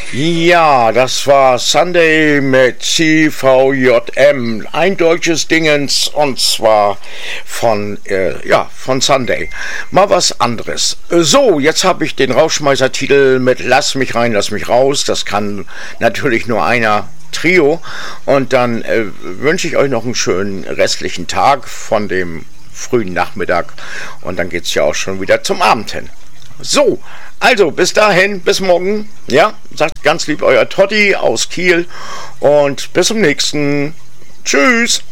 Ja, das war Sunday mit CVJM, ein deutsches Dingens und zwar von Sunday. Mal was anderes. So, jetzt habe ich den Rausschmeißer-Titel mit Lass mich rein, lass mich raus. Das kann natürlich nur einer. Trio. Und dann wünsche ich euch noch einen schönen restlichen Tag von dem frühen Nachmittag. Und dann geht es ja auch schon wieder zum Abend hin. So, also bis dahin, bis morgen. Ja, sagt ganz lieb euer Totti aus Kiel und bis zum nächsten. Tschüss.